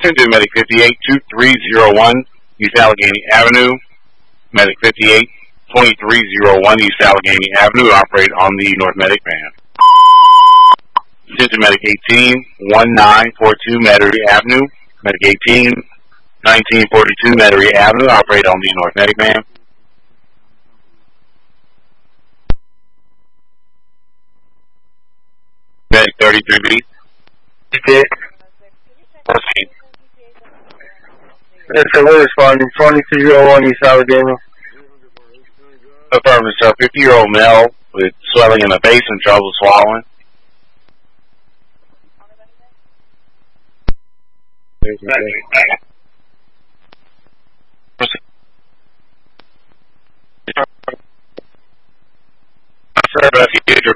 Attention Medic 58-2301 East Allegheny Avenue. Medic 58-2301 East Allegheny Avenue. Operate on the North Medic van. Attention Medic 18-1942 Metairie Avenue. Medic 18-1942 Metairie Avenue. Operate on the North Medic van. Medic 33B. Proceed. Yes, sir, we're responding. 2301 East Allegheny. Affirmative, sir. 50-year-old male with swelling in the face and trouble swallowing. Sir, investigate.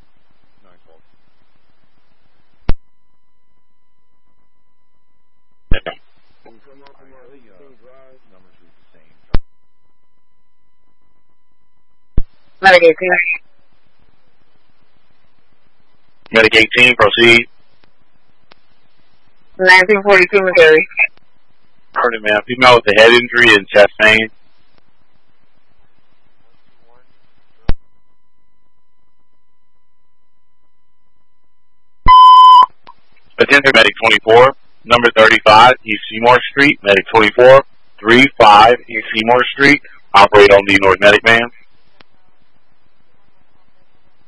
Medic 18. Medic 18, proceed. 1942 Missouri. Heard it, man. Female with a head injury and chest pain. Attention Medic 24, number 35, East Seymour Street. Medic 24, 35 East Seymour Street. Operate on the North Medic van.